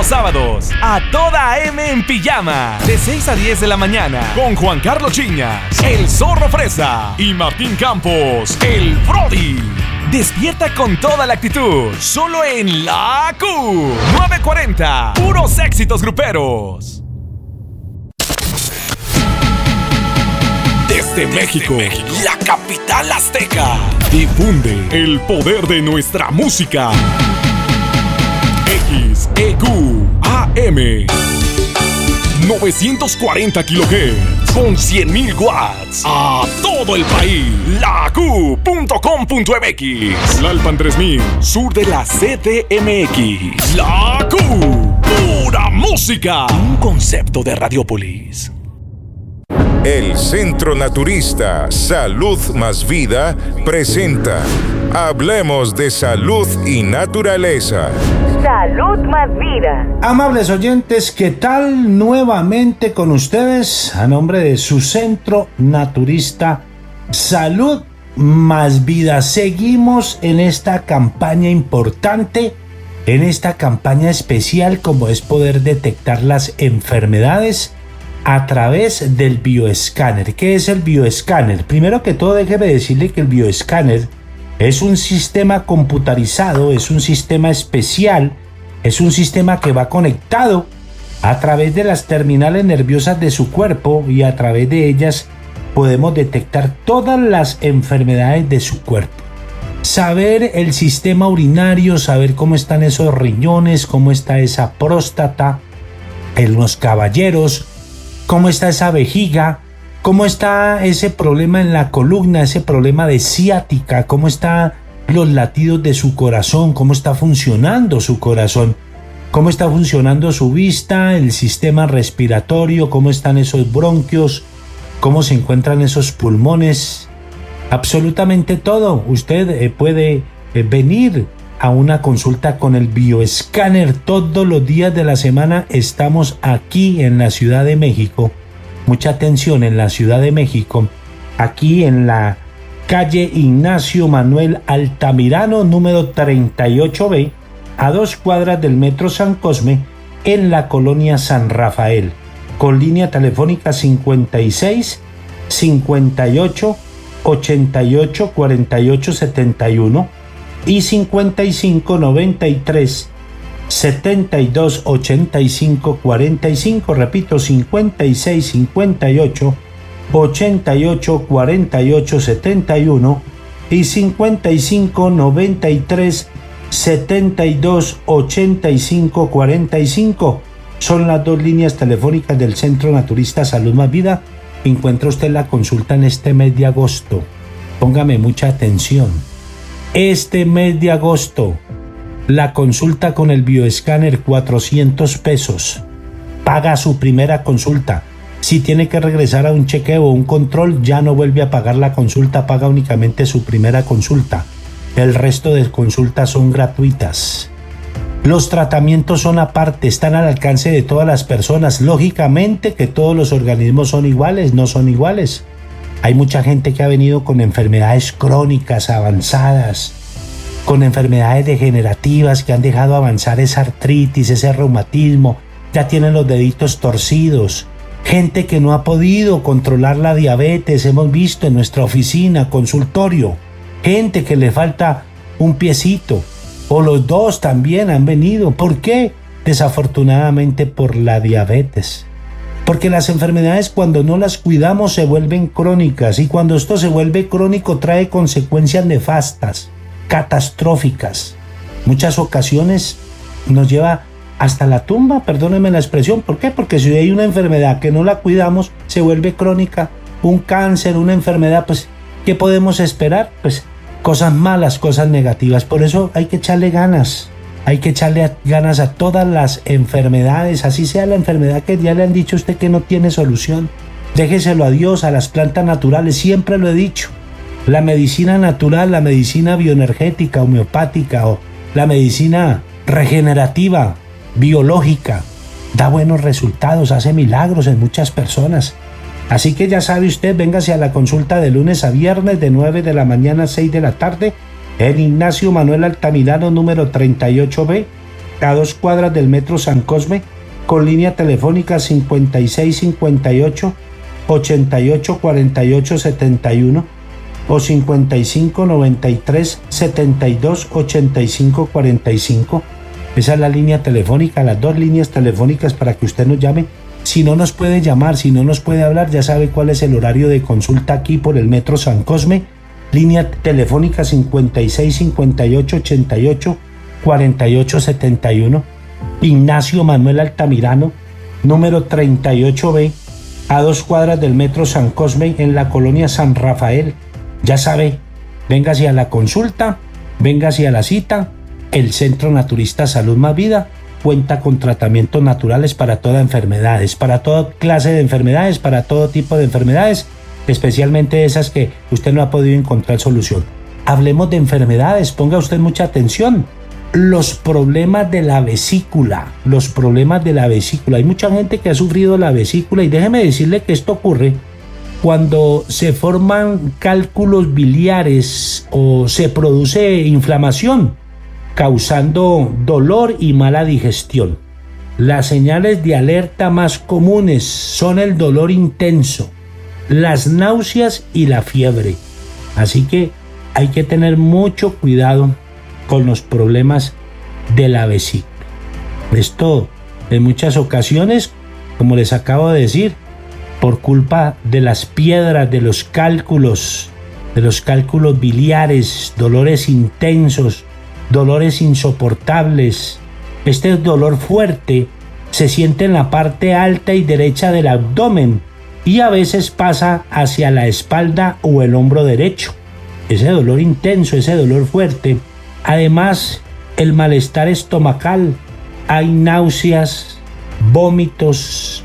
los sábados, A Toda M en Pijama, de 6 a 10 de la mañana, con Juan Carlos Chiñas, el Zorro Fresa y Martín Campos, el Brody. Despierta con toda la actitud, solo en La Q940, puros éxitos gruperos. Desde México, la capital azteca, difunde el poder de nuestra música. XEQ AM 940 kHz con 100.000 watts a todo el país. LaQ.com.mx, Lalpan 3000, sur de la CDMX. La Q, pura música. Un concepto de Radiopolis. El Centro Naturista Salud Más Vida presenta Hablemos de Salud y Naturaleza. Salud Más Vida. Amables oyentes, ¿qué tal? Nuevamente con ustedes, a nombre de su Centro Naturista Salud Más Vida. Seguimos en esta campaña importante, en esta campaña especial, como es poder detectar las enfermedades a través del bioescáner. ¿Qué es el bioescáner? Primero que todo, déjeme decirle que el bioescáner es un sistema computarizado, es un sistema especial, es un sistema que va conectado a través de las terminales nerviosas de su cuerpo, y a través de ellas podemos detectar todas las enfermedades de su cuerpo. Saber el sistema urinario, saber cómo están esos riñones, cómo está esa próstata en los caballeros, cómo está esa vejiga, cómo está ese problema en la columna, ese problema de ciática, cómo están los latidos de su corazón, cómo está funcionando su corazón, cómo está funcionando su vista, el sistema respiratorio, cómo están esos bronquios, cómo se encuentran esos pulmones. Absolutamente todo. Usted puede venir a una consulta con el bioescáner todos los días de la semana. Estamos aquí en la Ciudad de México. Mucha atención, en la Ciudad de México, aquí en la calle Ignacio Manuel Altamirano, número 38B, a 2 cuadras del Metro San Cosme, en la colonia San Rafael, con línea telefónica 56 58 88 48 71 y 55 93 72 85 45. Repito, 56 58 88 48 71 y 55 93 72 85 45. Son las 2 líneas telefónicas del Centro Naturista Salud Más Vida. Encuentra usted la consulta en este mes de agosto. Póngame mucha atención. Este mes de agosto, la consulta con el bioescáner, 400 pesos. Paga su primera consulta. Si tiene que regresar a un chequeo o un control, ya no vuelve a pagar la consulta, paga únicamente su primera consulta. El resto de consultas son gratuitas. Los tratamientos son aparte, están al alcance de todas las personas. Lógicamente que todos los organismos son iguales, no son iguales. Hay mucha gente que ha venido con enfermedades crónicas avanzadas, con enfermedades degenerativas que han dejado avanzar esa artritis, ese reumatismo, ya tienen los deditos torcidos. Gente que no ha podido controlar la diabetes, hemos visto en nuestra oficina, consultorio. Gente que le falta un piecito, o los dos también han venido. ¿Por qué? Desafortunadamente por la diabetes. Porque las enfermedades, cuando no las cuidamos, se vuelven crónicas, y cuando esto se vuelve crónico trae consecuencias nefastas, catastróficas. Muchas ocasiones nos lleva hasta la tumba, perdónenme la expresión. ¿Por qué? Porque si hay una enfermedad que no la cuidamos, se vuelve crónica. Un cáncer, una enfermedad, pues, ¿qué podemos esperar? Pues cosas malas, cosas negativas. Por eso hay que echarle ganas. Hay que echarle ganas a todas las enfermedades, así sea la enfermedad que ya le han dicho a usted que no tiene solución. Déjeselo a Dios, a las plantas naturales, siempre lo he dicho. La medicina natural, la medicina bioenergética, homeopática, o la medicina regenerativa, biológica, da buenos resultados, hace milagros en muchas personas. Así que ya sabe usted, véngase a la consulta de lunes a viernes de 9 de la mañana a 6 de la tarde en Ignacio Manuel Altamirano número 38B, a 2 cuadras del Metro San Cosme, con línea telefónica 5658 88 48 71 o 5593 72 85 45. Esa es la línea telefónica, las 2 líneas telefónicas para que usted nos llame. Si no nos puede llamar, si no nos puede hablar, ya sabe cuál es el horario de consulta aquí por el Metro San Cosme. Línea telefónica 56 58 88 48 71. Ignacio Manuel Altamirano, número 38B, a 2 cuadras del Metro San Cosme, en la colonia San Rafael. Ya sabe, véngase a la consulta, véngase a la cita. El Centro Naturista Salud Más Vida cuenta con tratamientos naturales para todas enfermedades, para toda clase de enfermedades, para todo tipo de enfermedades, especialmente esas que usted no ha podido encontrar solución. Hablemos de enfermedades, ponga usted mucha atención. Los problemas de la vesícula, los problemas de la vesícula. Hay mucha gente que ha sufrido la vesícula y déjeme decirle que esto ocurre cuando se forman cálculos biliares o se produce inflamación, causando dolor y mala digestión. Las señales de alerta más comunes son el dolor intenso, las náuseas y la fiebre. Así que hay que tener mucho cuidado con los problemas de la vesícula. Esto en muchas ocasiones, como les acabo de decir, por culpa de las piedras, de los cálculos biliares, dolores intensos, dolores insoportables. Este dolor fuerte se siente en la parte alta y derecha del abdomen y a veces pasa hacia la espalda o el hombro derecho. Ese dolor intenso, ese dolor fuerte. Además, el malestar estomacal. Hay náuseas, vómitos,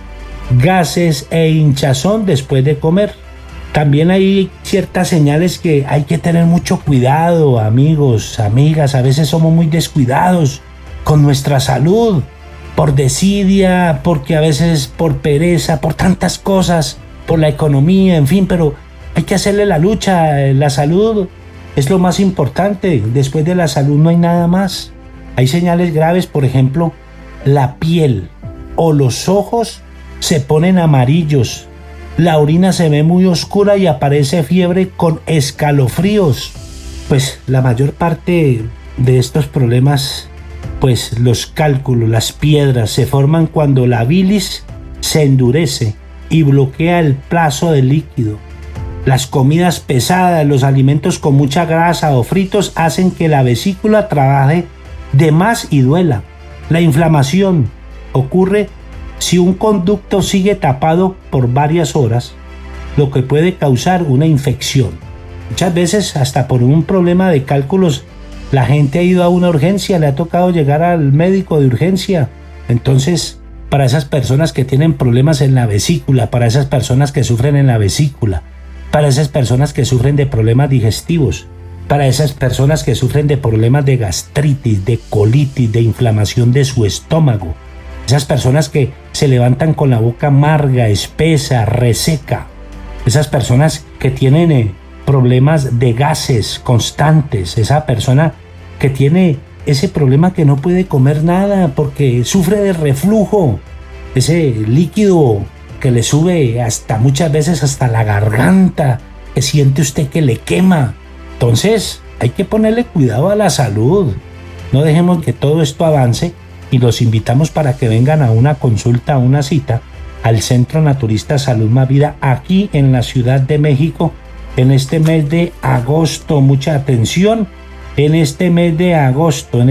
gases e hinchazón después de comer. También hay ciertas señales que hay que tener mucho cuidado, amigos, amigas. A veces somos muy descuidados con nuestra salud, por desidia, porque a veces por pereza, por tantas cosas, por la economía, en fin, pero hay que hacerle la lucha. La salud es lo más importante. Después de la salud no hay nada más. Hay señales graves, por ejemplo, la piel o los ojos se ponen amarillos, la orina se ve muy oscura y aparece fiebre con escalofríos. Pues la mayor parte de estos problemas, pues los cálculos, las piedras se forman cuando la bilis se endurece y bloquea el paso del líquido. Las comidas pesadas, los alimentos con mucha grasa o fritos hacen que la vesícula trabaje de más y duela. La inflamación ocurre si un conducto sigue tapado por varias horas, lo que puede causar una infección. Muchas veces, hasta por un problema de cálculos, la gente ha ido a una urgencia, le ha tocado llegar al médico de urgencia. Entonces, para esas personas que tienen problemas en la vesícula, para esas personas que sufren en la vesícula, para esas personas que sufren de problemas digestivos, para esas personas que sufren de problemas de gastritis, de colitis, de inflamación de su estómago, esas personas que se levantan con la boca amarga, espesa, reseca, esas personas que tienen problemas de gases constantes, esa persona que tiene ese problema que no puede comer nada porque sufre de reflujo, ese líquido que le sube hasta muchas veces hasta la garganta, que siente usted que le quema. Entonces hay que ponerle cuidado a la salud. No dejemos que todo esto avance y los invitamos para que vengan a una consulta, a una cita al Centro Naturista Salud Más Vida aquí en la Ciudad de México en este mes de agosto. Mucha atención, en este mes de agosto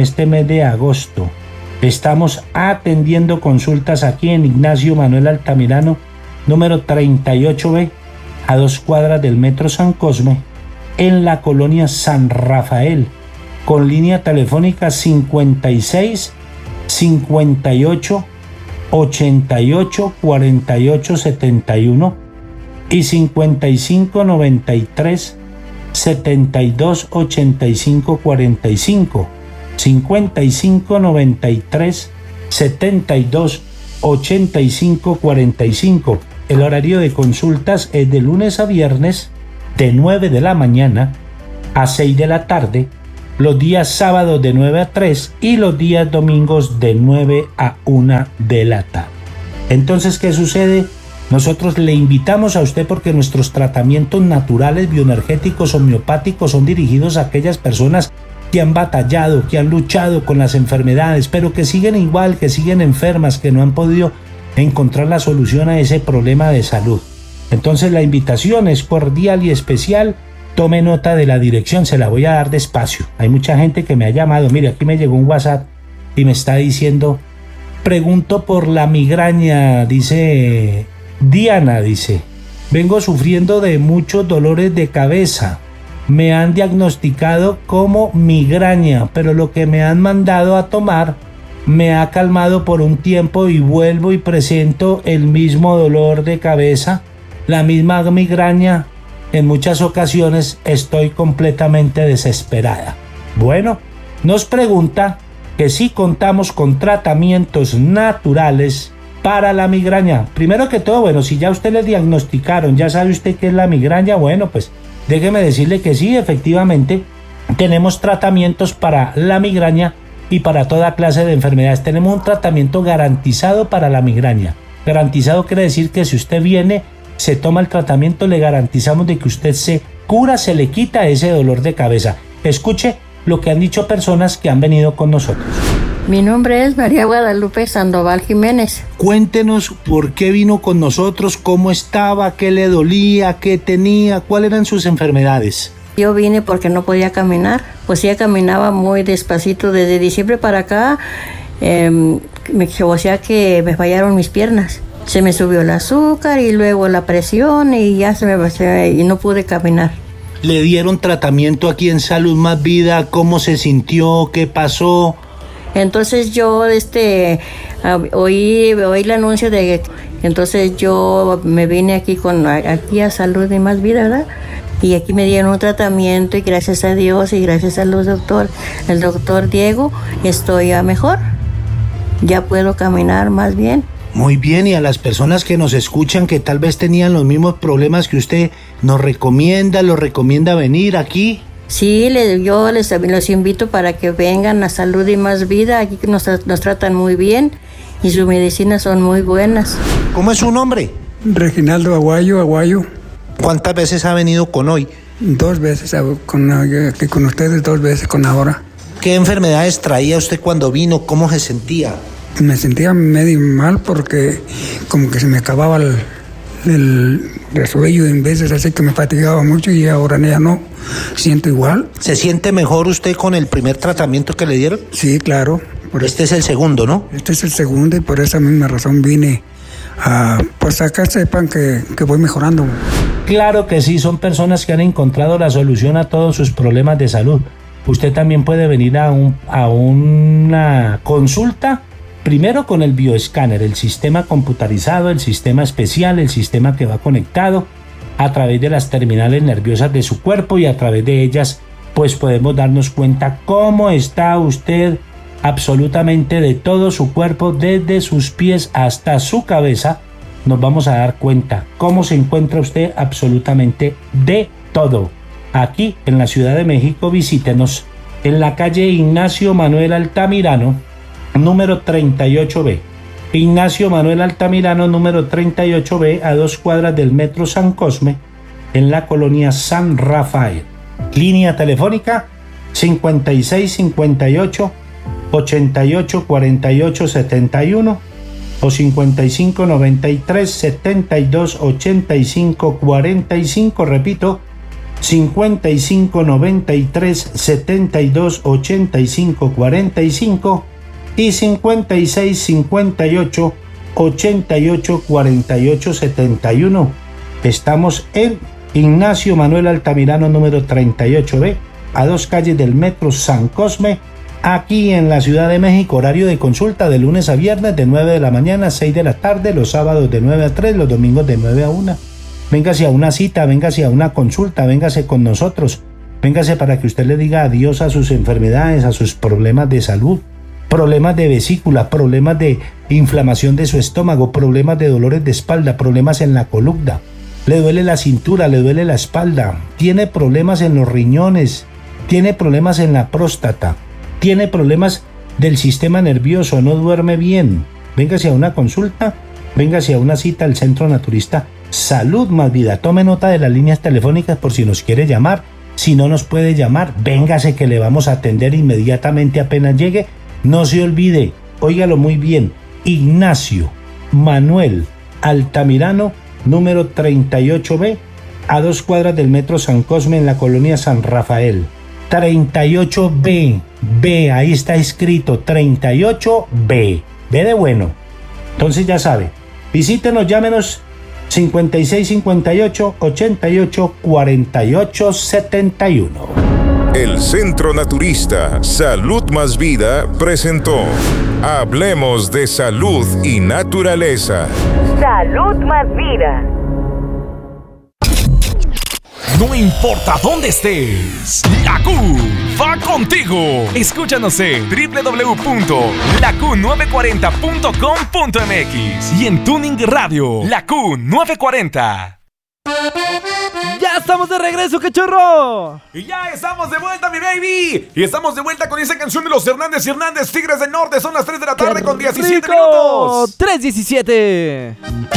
estamos atendiendo consultas aquí en Ignacio Manuel Altamirano, número 38B, a 2 cuadras del Metro San Cosme, en la colonia San Rafael, con línea telefónica 56 58 88 48 71 y 55 93 72 85 45, 55 93 72 85 45. El horario de consultas es de lunes a viernes de 9 de la mañana a 6 de la tarde los días sábados de 9 a 3 y los días domingos de 9 a 1 de la tarde. Entonces, ¿qué sucede? Nosotros le invitamos a usted porque nuestros tratamientos naturales, bioenergéticos, homeopáticos son dirigidos a aquellas personas que han batallado, que han luchado con las enfermedades, pero que siguen igual, que siguen enfermas, que no han podido encontrar la solución a ese problema de salud. Entonces la invitación es cordial y especial. Tome nota de la dirección, se la voy a dar despacio. Hay mucha gente que me ha llamado. Mire, aquí me llegó un WhatsApp y me está diciendo: pregunto por la migraña, dice Diana, dice, vengo sufriendo de muchos dolores de cabeza. Me han diagnosticado como migraña, pero lo que me han mandado a tomar me ha calmado por un tiempo y vuelvo y presento el mismo dolor de cabeza, la misma migraña. En muchas ocasiones estoy completamente desesperada. Bueno, nos pregunta que si contamos con tratamientos naturales para la migraña. Primero que todo, bueno, si ya usted le diagnosticaron, ya sabe usted qué es la migraña, bueno, pues déjeme decirle que sí, efectivamente, tenemos tratamientos para la migraña y para toda clase de enfermedades. Tenemos un tratamiento garantizado para la migraña. Garantizado quiere decir que si usted viene, se toma el tratamiento, le garantizamos de que usted se cura, se le quita ese dolor de cabeza. Escuche lo que han dicho personas que han venido con nosotros. Mi nombre es María Guadalupe Sandoval Jiménez. Cuéntenos por qué vino con nosotros, cómo estaba, qué le dolía, qué tenía, cuáles eran sus enfermedades. Yo vine porque no podía caminar, pues ya caminaba muy despacito desde diciembre para acá, o sea que me fallaron mis piernas. Se me subió el azúcar y luego la presión y ya y no pude caminar. ¿Le dieron tratamiento aquí en Salud Más Vida? ¿Cómo se sintió? ¿Qué pasó? Entonces yo oí el anuncio de, entonces yo me vine aquí a Salud y Más Vida, ¿verdad? Y aquí me dieron un tratamiento y gracias a Dios y gracias al el doctor Diego, estoy ya mejor. Ya puedo caminar más bien. Muy bien, y a las personas que nos escuchan que tal vez tenían los mismos problemas que usted, ¿los recomienda venir aquí? Sí, yo los invito para que vengan a Salud y Más Vida. Aquí nos tratan muy bien y sus medicinas son muy buenas. ¿Cómo es su nombre? Reginaldo Aguayo. ¿Cuántas veces ha venido con hoy? 2 veces, aquí con ustedes 2 veces con ahora. ¿Qué enfermedades traía usted cuando vino? ¿Cómo se sentía? Me sentía medio mal porque como que se me acababa el resuello en veces, así que me fatigaba mucho y ahora ya no siento igual. ¿Se siente mejor usted con el primer tratamiento que le dieron? Sí, claro. Este es el segundo, ¿no? Este es el segundo y por esa misma razón vine pues acá sepan que voy mejorando. Claro que sí, son personas que han encontrado la solución a todos sus problemas de salud. Usted también puede venir a una consulta, primero con el bioescáner, el sistema computarizado, el sistema especial, el sistema que va conectado a través de las terminales nerviosas de su cuerpo y a través de ellas pues podemos darnos cuenta cómo está usted absolutamente de todo su cuerpo, desde sus pies hasta su cabeza. Nos vamos a dar cuenta cómo se encuentra usted absolutamente de todo. Aquí en la Ciudad de México, visítenos en la calle Ignacio Manuel Altamirano, número 38B. Ignacio Manuel Altamirano, número 38B, a 2 cuadras del Metro San Cosme, en la colonia San Rafael. Línea telefónica 5658 88 48 71 o 55 93 72 85 45, repito, 55 93 72 85 45 y 56 58 88 48 71. Estamos en Ignacio Manuel Altamirano, número 38B, a 2 calles del Metro San Cosme, aquí en la Ciudad de México. Horario de consulta de lunes a viernes de 9 de la mañana a 6 de la tarde, los sábados de 9 a 3, los domingos de 9 a 1. Véngase a una cita, véngase a una consulta, véngase con nosotros, véngase para que usted le diga adiós a sus enfermedades, a sus problemas de salud, problemas de vesícula, problemas de inflamación de su estómago, problemas de dolores de espalda, problemas en la columna, le duele la cintura, le duele la espalda, tiene problemas en los riñones, tiene problemas en la próstata, tiene problemas del sistema nervioso, no duerme bien, véngase a una consulta, véngase a una cita al Centro Naturista Salud Más Vida. Tome nota de las líneas telefónicas por si nos quiere llamar. Si no nos puede llamar, véngase que le vamos a atender inmediatamente apenas llegue. No se olvide, óigalo muy bien, Ignacio Manuel Altamirano, número 38B, a 2 cuadras del Metro San Cosme en la colonia San Rafael. 38B, B, ahí está escrito 38B, B de bueno. Entonces ya sabe, visítenos, llámenos 5658 88 48 71. El Centro Naturista Salud Más Vida presentó Hablemos de Salud y Naturaleza. Salud Más Vida. No importa dónde estés, la Q va contigo. Escúchanos en www.laQ940.com.mx y en Tuning Radio, la Q940. ¡Ya estamos de regreso, cachorro! Y ya estamos de vuelta, mi baby. Y estamos de vuelta con esa canción de los Hernández y Hernández, Tigres del Norte. Son las 3 de la tarde con 17 minutos. 3:17.